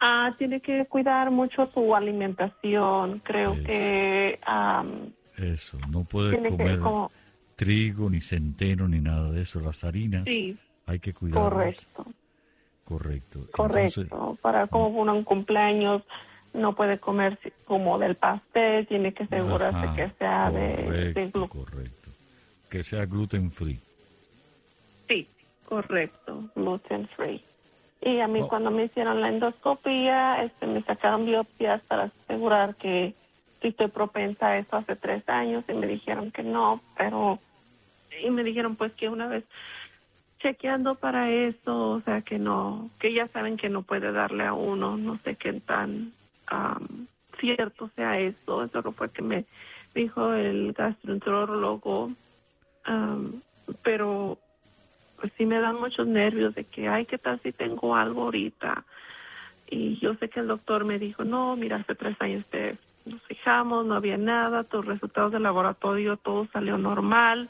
Tiene que cuidar mucho su alimentación. Creo Eso. que Eso, no puede tiene que, comer trigo, ni centeno, ni nada de eso. Las harinas sí, hay que cuidarlas. correcto, Correcto. Entonces, correcto. Para como un cumpleaños no puede comer como del pastel, tiene que asegurarse ajá, que sea de correcto, correcto. Que sea gluten free. sí, correcto, gluten free. Y a mí Oh, cuando me hicieron la endoscopía, me sacaron biopsias para asegurar que si estoy propensa a eso hace 3 años y me dijeron que no, y me dijeron pues que una vez chequeando para eso, o sea que no, que ya saben que no puede darle a uno, no sé qué tan cierto sea eso no fue que me dijo el gastroenterólogo, pero pues sí me dan muchos nervios de que, ay, ¿qué tal si tengo algo ahorita? Y yo sé que el doctor me dijo, no, mira, hace 3 años nos fijamos, no había nada, tus resultados de laboratorio, todo salió normal,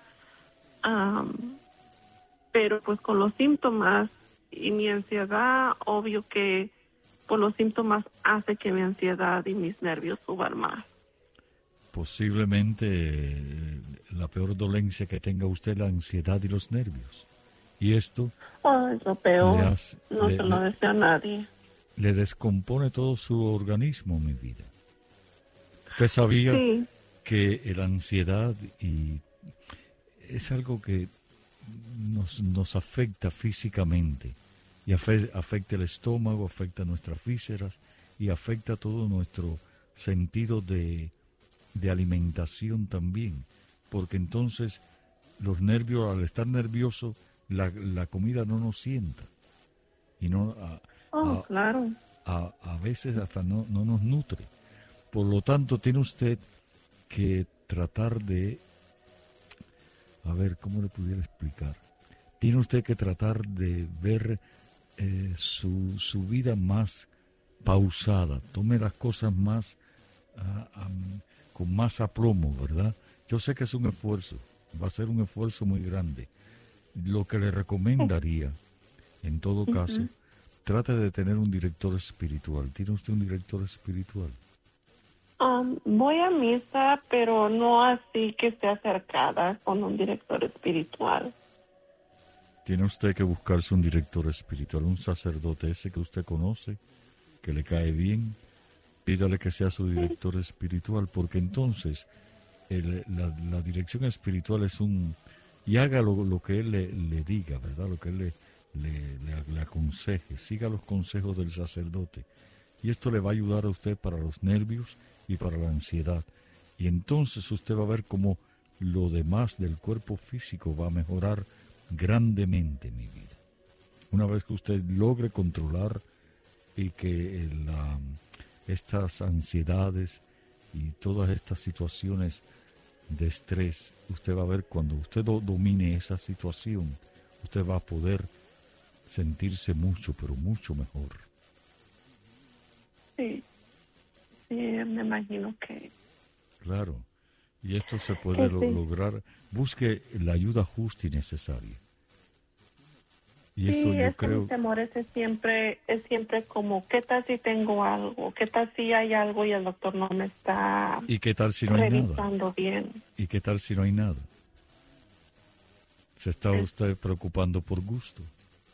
pero pues con los síntomas y mi ansiedad, obvio que por los síntomas hace que mi ansiedad y mis nervios suban más. posiblemente la peor dolencia que tenga usted es la ansiedad y los nervios. Y esto Es lo peor, hace, no se lo deseo a nadie. le descompone todo su organismo, mi vida. Usted sabía Sí, que la ansiedad es algo que nos afecta físicamente y afecta el estómago, afecta nuestras vísceras y afecta todo nuestro sentido de alimentación también, porque entonces los nervios, al estar nervioso, la comida no nos sienta y no claro. a veces hasta no nos nutre. Por lo tanto, tiene usted que tratar de, a ver, ¿cómo le pudiera explicar? Tiene usted que tratar de ver su vida más pausada, tome las cosas más con más aplomo, ¿verdad? Yo sé que es un esfuerzo, va a ser un esfuerzo muy grande. Lo que le recomendaría, en todo caso, trate de tener un director espiritual. ¿Tiene usted un director espiritual? Voy a misa, pero no así que esté acercada con un director espiritual. Tiene usted que buscarse un director espiritual, un sacerdote ese que usted conoce, que le cae bien, pídale que sea su director espiritual, porque entonces la dirección espiritual es y haga lo que él le diga, ¿verdad? Lo que él le aconseje, siga los consejos del sacerdote. Y esto le va a ayudar a usted para los nervios y para la ansiedad. Y entonces usted va a ver cómo lo demás del cuerpo físico va a mejorar grandemente, mi vida. Una vez que usted logre controlar y que estas ansiedades y todas estas situaciones de estrés, usted va a ver cuando usted domine esa situación, usted va a poder sentirse mucho, pero mucho mejor. Sí, sí, me imagino que Claro, y esto se puede sí. lograr. Busque la ayuda justa y necesaria. Y esto Sí, yo es que mi creo, temor es siempre como, ¿qué tal si tengo algo? ¿Qué tal si hay algo y el doctor no me está ¿y qué tal si no hay nada? revisando bien? ¿Y qué tal si no hay nada? Se está usted preocupando por gusto.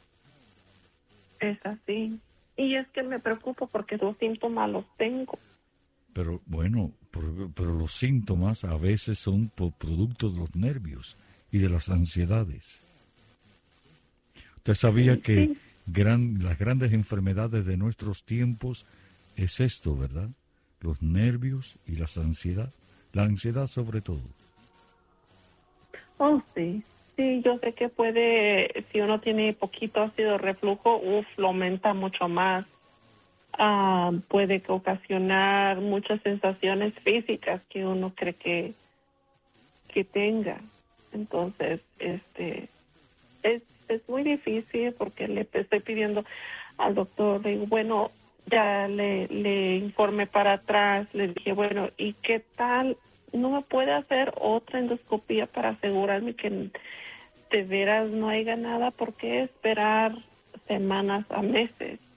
Es así. Y es que me preocupo porque los síntomas los tengo. Pero bueno, pero los síntomas a veces son por producto de los nervios y de las ansiedades. Usted sabía Sí, que sí, las grandes enfermedades de nuestros tiempos es esto, ¿verdad? Los nervios y la ansiedad sobre todo. sí. Sí, yo sé que puede, si uno tiene poquito ácido reflujo, lo aumenta mucho más. Puede ocasionar muchas sensaciones físicas que uno cree que tenga. Entonces, es muy difícil porque le estoy pidiendo al doctor, le digo, bueno, ya le informé para atrás, le dije, bueno, ¿y qué tal? ¿No me puede hacer otra endoscopía para asegurarme que de veras no haya nada? ¿Por qué esperar semanas a meses?